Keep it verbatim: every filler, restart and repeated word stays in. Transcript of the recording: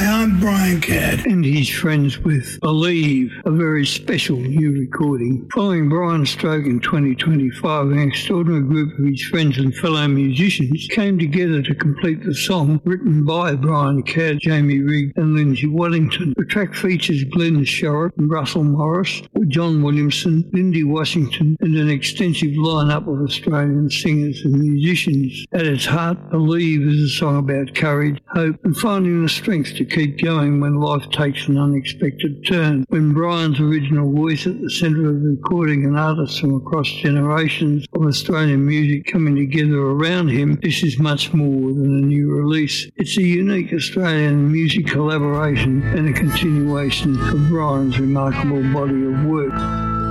I'm Brian Cadd. And he's friends with Believe, a very special new recording. Following Brian's stroke in twenty twenty-five, an extraordinary group of his friends and fellow musicians came together to complete the song written by Brian Cadd, Jamie Rigg and Lindsay Waddington. The track features Glenn Shorrock, Russell Morris, John Williamson, Lindy Washington and an extensive lineup of Australian singers and musicians. At its heart, Believe is a song about courage, hope and finding the strength to keep going when life takes an unexpected turn. When Brian's original voice at the centre of the recording and artists from across generations of Australian music coming together around him, this is much more than a new release. It's a unique Australian music collaboration and a continuation of Brian's remarkable body of work.